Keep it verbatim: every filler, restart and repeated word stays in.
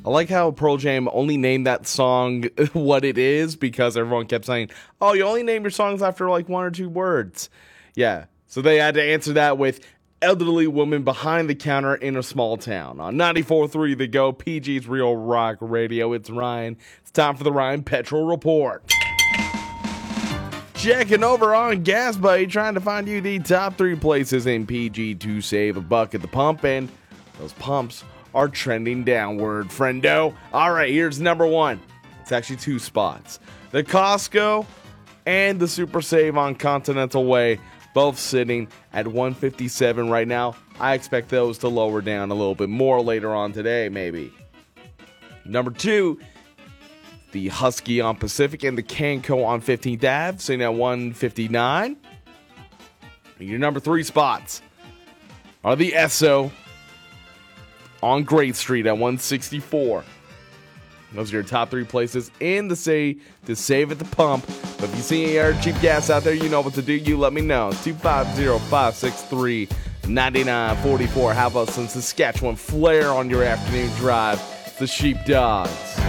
I like how Pearl Jam only named that song what it is because everyone kept saying, oh, you only name your songs after like one or two words. Yeah, so they had to answer that with elderly woman behind the counter in a small town. On ninety-four point three The Go, P G's Real Rock Radio. It's Ryan. It's time for the Ryan Petrol Report. Checking over on Gas Buddy, trying to find you the top three places in P G to save a buck at the pump, and those pumps are trending downward, friendo. All right, here's number one. It's actually two spots. The Costco and the Super Save on Continental Way, both sitting at one fifty-seven right now. I expect those to lower down a little bit more later on today, maybe. Number two, the Husky on Pacific and the Canco on fifteenth Avenue, sitting at one fifty-nine. And your number three spots are the Esso on Great Street at one sixty-four. Those are your top three places in the city to save at the pump. But if you see any other cheap gas out there, you know what to do. You let me know. two five zero, five six three, nine nine four four. How about some Saskatchewan flair on your afternoon drive? The Sheepdogs.